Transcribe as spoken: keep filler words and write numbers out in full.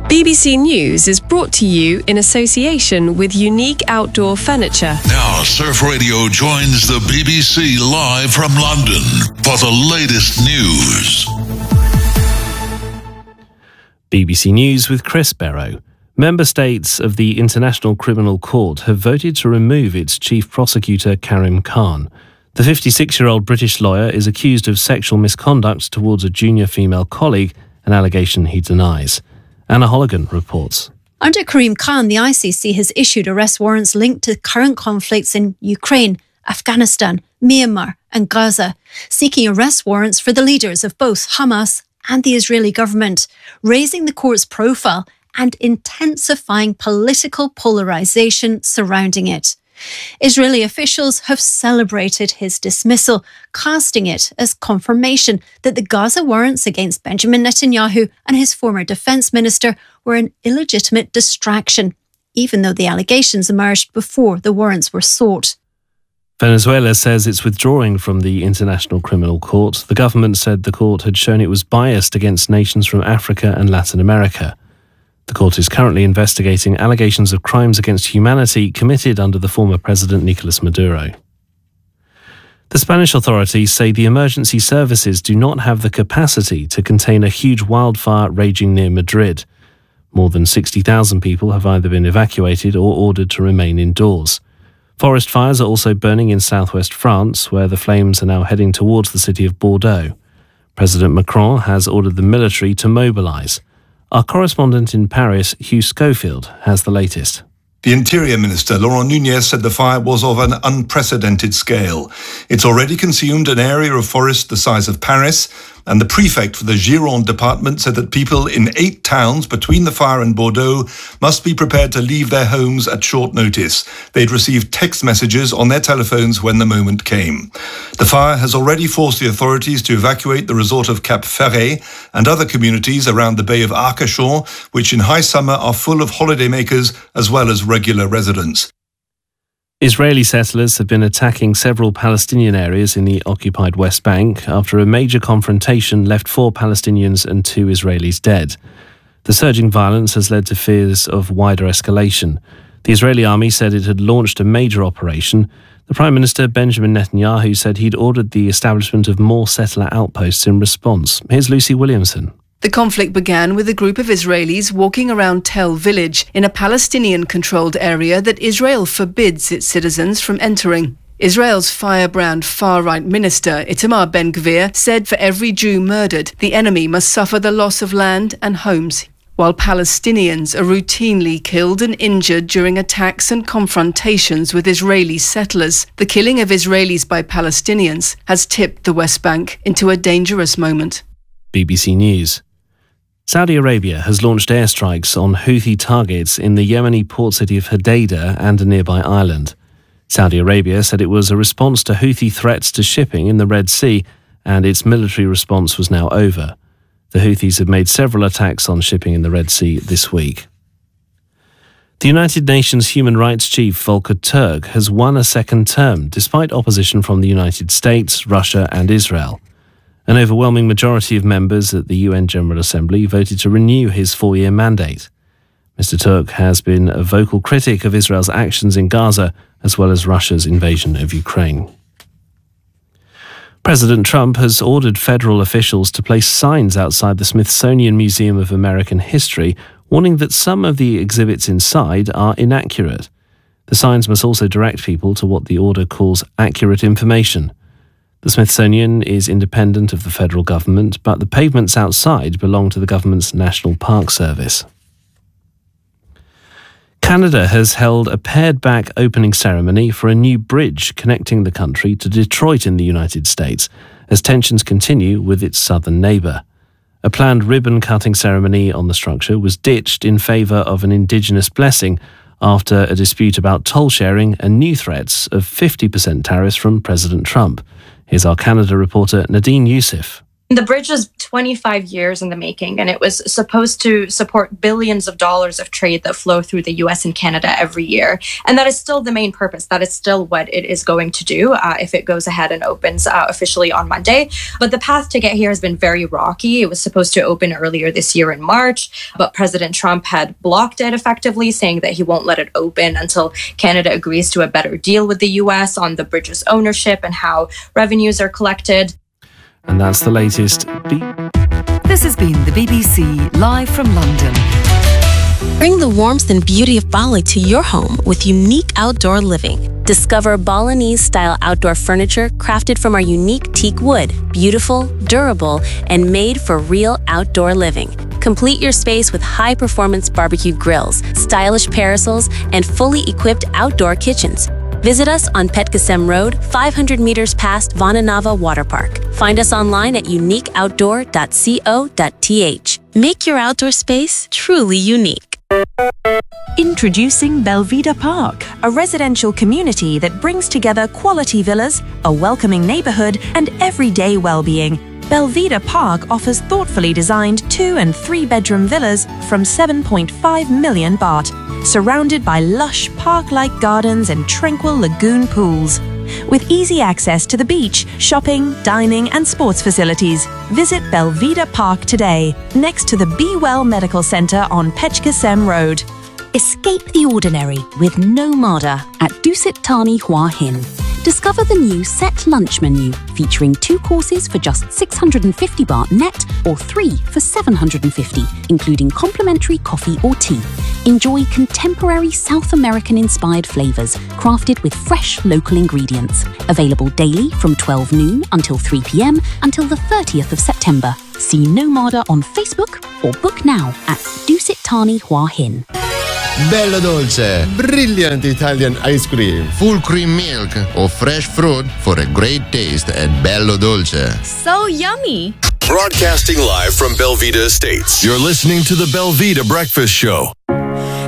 B B C News is brought to you in association with Unique Outdoor Furniture. Now, Surf Radio joins the B B C live from London for the latest news. B B C News with Chris Barrow. Member states of the International Criminal Court have voted to remove its chief prosecutor, Karim Khan. The fifty-six-year-old British lawyer is accused of sexual misconduct towards a junior female colleague, an allegation he denies. Anna Holligan reports. Under Karim Khan, the I C C has issued arrest warrants linked to current conflicts in Ukraine, Afghanistan, Myanmar and Gaza, seeking arrest warrants for the leaders of both Hamas and the Israeli government, raising the court's profile and intensifying political polarisation surrounding it. Israeli officials have celebrated his dismissal, casting it as confirmation that the Gaza warrants against Benjamin Netanyahu and his former defence minister were an illegitimate distraction, even though the allegations emerged before the warrants were sought. Venezuela says it's withdrawing from the International Criminal Court. The government said the court had shown it was biased against nations from Africa and Latin America. The court is currently investigating allegations of crimes against humanity committed under the former president Nicolas Maduro. The Spanish authorities say the emergency services do not have the capacity to contain a huge wildfire raging near Madrid. More than sixty thousand people have either been evacuated or ordered to remain indoors. Forest fires are also burning in southwest France, where the flames are now heading towards the city of Bordeaux. President Macron has ordered the military to mobilise. Our correspondent in Paris, Hugh Schofield, has the latest. The Interior Minister, Laurent Nunez, said the fire was of an unprecedented scale. It's already consumed an area of forest the size of Paris, and the prefect for the Gironde department said that people in eight towns between the fire and Bordeaux must be prepared to leave their homes at short notice. They'd received text messages on their telephones when the moment came. The fire has already forced the authorities to evacuate the resort of Cap Ferret and other communities around the Bay of Arcachon, which in high summer are full of holidaymakers as well as regular residents. Israeli settlers have been attacking several Palestinian areas in the occupied West Bank after a major confrontation left four Palestinians and two Israelis dead. The surging violence has led to fears of wider escalation. The Israeli army said it had launched a major operation. The Prime Minister Benjamin Netanyahu said he'd ordered the establishment of more settler outposts in response. Here's Lucy Williamson. The conflict began with a group of Israelis walking around Tel village in a Palestinian-controlled area that Israel forbids its citizens from entering. Israel's firebrand far-right minister, Itamar Ben-Gvir, said for every Jew murdered, the enemy must suffer the loss of land and homes, while Palestinians are routinely killed and injured during attacks and confrontations with Israeli settlers. The killing of Israelis by Palestinians has tipped the West Bank into a dangerous moment. B B C News. Saudi Arabia has launched airstrikes on Houthi targets in the Yemeni port city of Hodeidah and a nearby island. Saudi Arabia said it was a response to Houthi threats to shipping in the Red Sea, and its military response was now over. The Houthis have made several attacks on shipping in the Red Sea this week. The United Nations Human Rights Chief Volker Turk has won a second term despite opposition from the United States, Russia and Israel. An overwhelming majority of members at the U N General Assembly voted to renew his four-year mandate. Mister Turk has been a vocal critic of Israel's actions in Gaza, as well as Russia's invasion of Ukraine. President Trump has ordered federal officials to place signs outside the Smithsonian Museum of American History, warning that some of the exhibits inside are inaccurate. The signs must also direct people to what the order calls accurate information. The Smithsonian is independent of the federal government, but the pavements outside belong to the government's National Park Service. Canada has held a pared-back opening ceremony for a new bridge connecting the country to Detroit in the United States, as tensions continue with its southern neighbour. A planned ribbon-cutting ceremony on the structure was ditched in favour of an Indigenous blessing after a dispute about toll sharing and new threats of fifty percent tariffs from President Trump. Here's our Canada reporter Nadine Youssef. The bridge was twenty-five years in the making, and it was supposed to support billions of dollars of trade that flow through the U S and Canada every year. And that is still the main purpose. That is still what it is going to do uh, if it goes ahead and opens uh, officially on Monday. But the path to get here has been very rocky. It was supposed to open earlier this year in March, but President Trump had blocked it effectively, saying that he won't let it open until Canada agrees to a better deal with the U S on the bridge's ownership and how revenues are collected. And that's the latest. Be- This has been the B B C live from London. Bring the warmth and beauty of Bali to your home with unique outdoor living. Discover Balinese-style outdoor furniture crafted from our unique teak wood, beautiful, durable, and made for real outdoor living. Complete your space with high-performance barbecue grills, stylish parasols, and fully equipped outdoor kitchens. Visit us on Petkasem Road, five hundred meters past Vananava Water Park. Find us online at unique outdoor dot co dot t h. Make your outdoor space truly unique. Introducing Belvedere Park, a residential community that brings together quality villas, a welcoming neighborhood, and everyday well-being. Belvedere Park offers thoughtfully designed two and three bedroom villas from seven point five million baht, surrounded by lush park-like gardens and tranquil lagoon pools. With easy access to the beach, shopping, dining, and sports facilities, visit Belvedere Park today, next to the Be Well Medical Center on Petkasem Road. Escape the ordinary with Nomada at Dusit Thani Hua Hin. Discover the new set lunch menu featuring two courses for just six hundred fifty baht net or three for seven hundred fifty, including complimentary coffee or tea. Enjoy contemporary South American-inspired flavors crafted with fresh local ingredients. Available daily from twelve noon until three p m until the thirtieth of September. See Nomada on Facebook or book now at Dusit Thani Hua Hin. Bello Dolce, brilliant Italian ice cream, full cream milk or fresh fruit for a great taste at Bello Dolce. So yummy! Broadcasting live from Belvedere Estates. You're listening to the Belvedere Breakfast Show.